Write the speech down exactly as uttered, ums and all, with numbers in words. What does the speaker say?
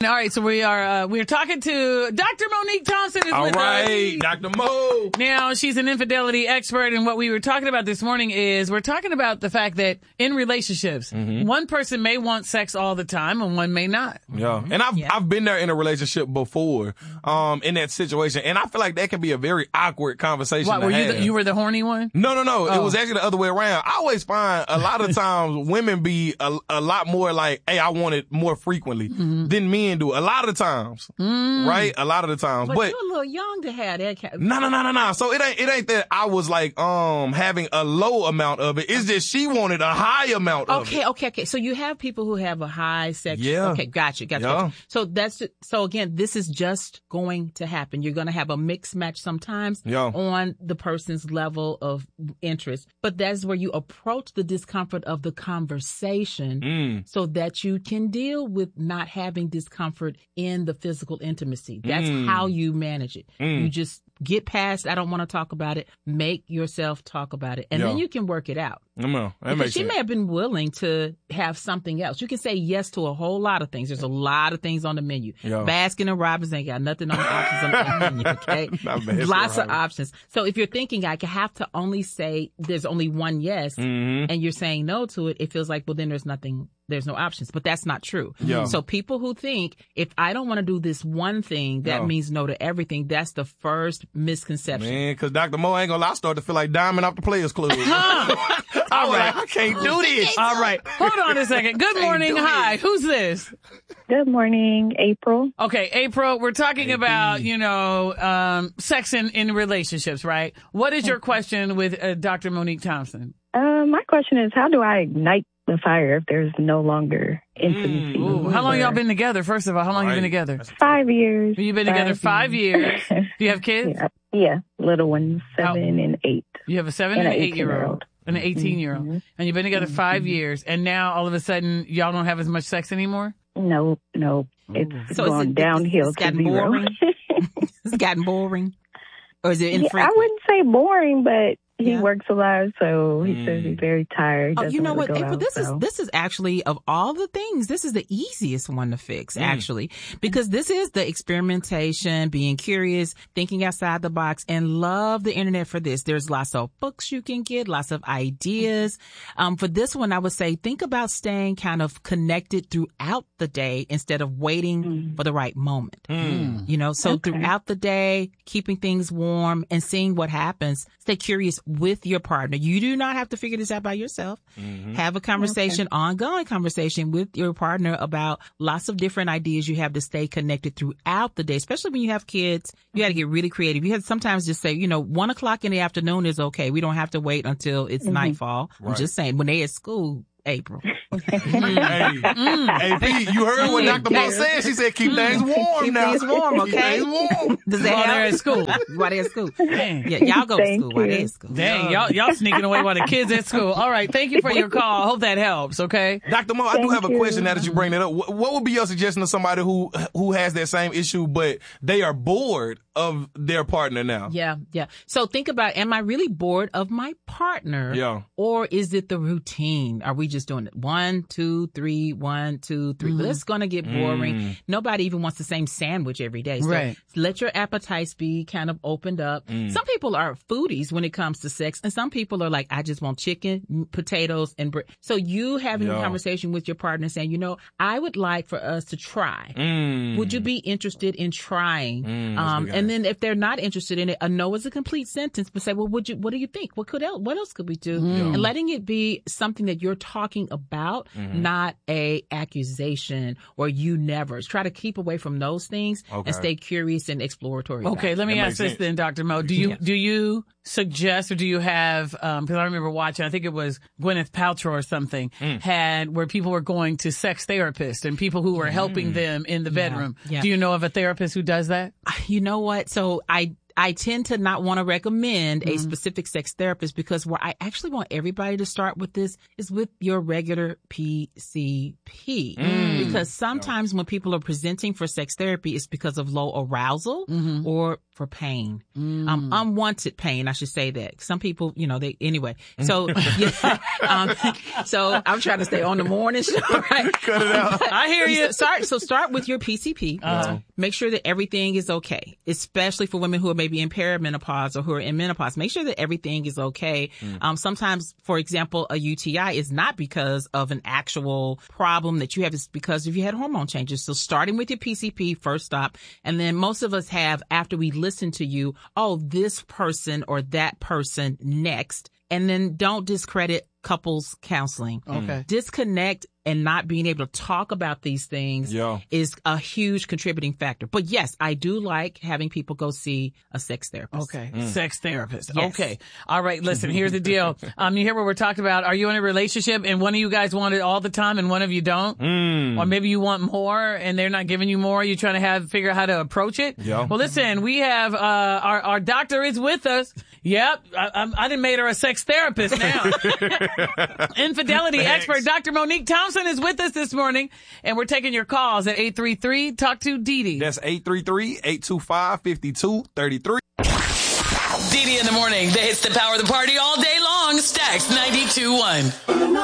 All right, so we are uh, we're talking to Doctor Monique Thompson is All with right, us. Doctor Mo. Now, she's an infidelity expert, and what we were talking about this morning is we're talking about the fact that in relationships, mm-hmm. one person may want sex all the time and one may not. Yeah, and I've yeah. I've been there in a relationship before, um, in that situation, and I feel like that can be a very awkward conversation. What, to were have. you the, you were the horny one? No, no, no. Oh. It was actually the other way around. I always find a lot of times women be a, a lot more like, hey, I want it more frequently mm-hmm. than men do. A lot of the times, mm. right? A lot of the times, but, but you're a little young to have that. Kind of- no, no, no, no, no. So it ain't it ain't that I was like um having a low amount of it. It's just she wanted a high amount of okay, it. Okay, okay, okay. So you have people who have a high sex. Yeah. Okay, gotcha, gotcha. Yeah. gotcha. So that's so again, this is just going to happen. You're going to have a mixed match sometimes yeah. on the person's level of interest, but that's where you approach the discomfort of the conversation mm. so that you can deal with not having discomfort in the physical intimacy. That's mm. how you manage it. Mm. You just get past, I don't want to talk about it. Make yourself talk about it. And yeah. then you can work it out. No, that because makes she sense. may have been willing to have something else. You can say yes to a whole lot of things. There's a lot of things on the menu. Yeah. Baskin and Robbins ain't got nothing on the options on the menu, okay? Lots of options. So if you're thinking I have to only say there's only one yes mm-hmm. and you're saying no to it, it feels like, well, then there's nothing, there's no options. But that's not true. Yeah. So people who think if I don't want to do this one thing, that yeah. means no to everything, that's the first misconception. Man, because Doctor Mo ain't gonna lie, I started to feel like Diamond off the Players Club. All right. Like, I can't do this. All right. Hold on a second. Good morning. Hi. This. Who's this? Good morning, April. Okay, April, we're talking Hey, about, B. you know, um, sex in, in relationships, right? What is your question with uh, Doctor Monique Thompson? Uh, my question is, how do I ignite the fire if there's no longer intimacy? Ooh, how long y'all been together? First of all, how long right. you been together? Five years. You've been together five years. Do you have kids? Yeah, yeah. Little ones, seven how? and eight. You have a seven and, and an eight-year-old. And an eighteen-year-old. Mm-hmm. And you've been together five mm-hmm. years, and now all of a sudden, y'all don't have as much sex anymore? No, no. It's so gone it, downhill it's to gotten zero. Boring? It's gotten boring? Or is it infrequent? Yeah, I wouldn't say boring, but he yeah. works a lot, so he mm. says he's very tired. Oh, you know what, April? Out, this so. is this is actually of all the things, this is the easiest one to fix, mm. actually, because this is the experimentation, being curious, thinking outside the box, and love the internet for this. There's lots of books you can get, lots of ideas. Um, for this one, I would say think about staying kind of connected throughout the day instead of waiting mm. for the right moment. Mm. You know, so okay. throughout the day, keeping things warm and seeing what happens. Stay curious with your partner. You do not have to figure this out by yourself. Mm-hmm. Have a conversation, okay. ongoing conversation with your partner about lots of different ideas you have to stay connected throughout the day, especially when you have kids. You got to get really creative. You have to sometimes just say, you know, one o'clock in the afternoon is okay. We don't have to wait until it's mm-hmm. nightfall. Right. I'm just saying when they at school, April. mm. Hey, mm. hey, Pete, you heard what Doctor Mo said? She said, keep things warm keep now. Keep things warm, okay? Keep things warm. Does that while help? they're at school. While they're at school. Dang. Yeah, y'all go to school while they're at school. Dang, y'all, y'all sneaking away while the kids at school. All right, thank you for your call. I hope that helps, okay? Doctor Mo, I Thank do have a you. question now that you bring that up. What, what would be your suggestion to somebody who who has that same issue, but they are bored of their partner now? Yeah, yeah. So think about, am I really bored of my partner? Yeah. Or is it the routine? Are we just doing it one, two, three, one, two, three? Mm-hmm. But it's going to get boring. Mm. Nobody even wants the same sandwich every day. So right. let your appetites be kind of opened up. Mm. Some people are foodies when it comes to sex, and some people are like, I just want chicken, potatoes, and bread. So you having Yeah. a conversation with your partner saying, you know, I would like for us to try. Mm. Would you be interested in trying? Mm, um, that's and then if they're not interested in it, a no is a complete sentence, but say, well, would you, what do you think? What could else, what else could we do? Mm. And letting it be something that you're talking about, Mm-hmm. not a accusation or you never. Try to keep away from those things Okay. and stay curious and exploratory. about Okay, it. let me That ask makes this sense. then, Doctor Mo. Do you Yeah. do you suggest or do you have? Because I remember watching, I think it was Gwyneth Paltrow or something Mm. had where people were going to sex therapists and people who were helping them in the Yeah. bedroom. Yeah. Do you know of a therapist who does that? You know what? So I I tend to not want to recommend a Mm-hmm. specific sex therapist because where I actually want everybody to start with this is with your regular P C P. Mm. Because sometimes when people are presenting for sex therapy, it's because of low arousal Mm-hmm. or for pain, mm. um, unwanted pain. I should say that. Some people, you know, they anyway. So, yeah, um, so I'm trying to stay on the morning show, right? Cut it out. I hear you. Start. So start with your P C P. Uh-huh. Make sure that everything is okay, especially for women who are maybe in perimenopause or who are in menopause. Make sure that everything is okay. Mm. Um, sometimes, for example, a U T I is not because of an actual problem that you have. It's because if you had hormone changes. So starting with your P C P, first stop, and then most of us have after we listen to you, oh, this person or that person next. And then don't discredit couples counseling. Okay. Disconnect and not being able to talk about these things yeah. is a huge contributing factor. But yes, I do like having people go see a sex therapist. Okay. Mm. Sex therapist. Yes. Okay. All right. Listen, here's the deal. Um, you hear what we're talking about. Are you in a relationship and one of you guys want it all the time and one of you don't? Mm. Or maybe you want more and they're not giving you more. You're trying to have, figure out how to approach it. Yeah. Well, listen, we have, uh, our, our doctor is with us. Yep. I, I, I done made her a sex therapist now. Infidelity Thanks. expert Doctor Monique Thompson is with us this morning, and we're taking your calls at eight three three talk to Dee Dee. That's eight three three, eight two five, five two three three. Dee Dee in the morning. They hits the power of the party all day long. Stacks ninety-two point one.